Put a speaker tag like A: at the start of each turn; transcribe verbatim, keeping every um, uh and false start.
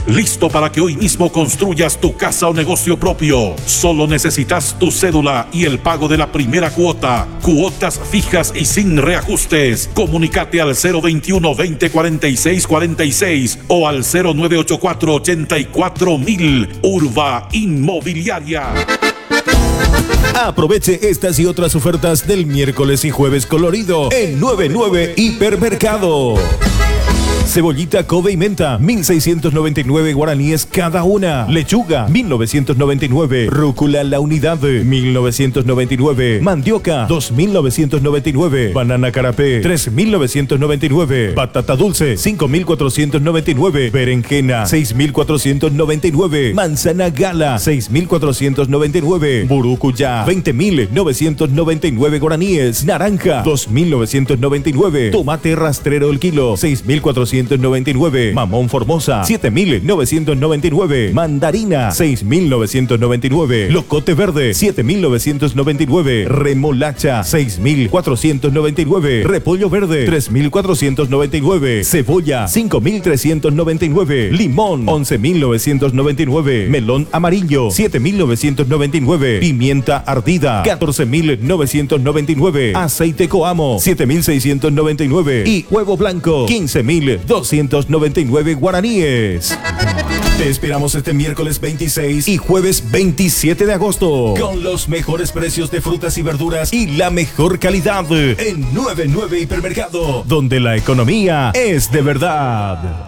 A: listo para que hoy mismo construyas tu casa o negocio propio. Solo necesitas tu cédula y el pago de la primera cuota. Cuotas fijas y sin reajustes. Comunícate al cero veintiuno, veinte, cuarenta y seis, cuarenta y seis o al cero nueve ocho cuatro, ochenta y cuatro mil. Urba Inmobiliaria.
B: Aproveche estas y otras ofertas del miércoles y jueves colorido en noventa y nueve Hipermercado. Cebollita Kobe y menta, mil seiscientos noventa y nueve guaraníes cada una. Lechuga, mil novecientos noventa y nueve. Rúcula la unidad, mil novecientos noventa y nueve. Mandioca, dos mil novecientos noventa y nueve. Banana carapé, tres mil novecientos noventa y nueve. Batata dulce, cinco mil cuatrocientos noventa y nueve. Berenjena, seis mil cuatrocientos noventa y nueve. Manzana gala, seis mil cuatrocientos noventa y nueve. Burucuyá, veinte mil novecientos noventa y nueve guaraníes. Naranja, dos mil novecientos noventa y nueve. Tomate rastrero el kilo, seis mil cuatrocientos noventa y nueve. Mamón Formosa, siete mil novecientos noventa y nueve. Mandarina, seis mil novecientos noventa y nueve. Locote verde, siete mil novecientos noventa y nueve. Remolacha, seis mil cuatrocientos noventa y nueve. Repollo verde, tres mil cuatrocientos noventa y nueve. Cebolla, cinco mil trescientos noventa y nueve. Limón, once mil novecientos noventa y nueve. Melón amarillo, siete mil novecientos noventa y nueve. Pimienta ardida, catorce mil novecientos noventa y nueve. Aceite Coamo, siete mil seiscientos noventa y nueve. Y huevo blanco, quince mil doscientos noventa y nueve guaraníes. Te esperamos este miércoles veintiséis y jueves veintisiete de agosto con los mejores precios de frutas y verduras y la mejor calidad en noventa y nueve Hipermercado, donde la economía es de verdad.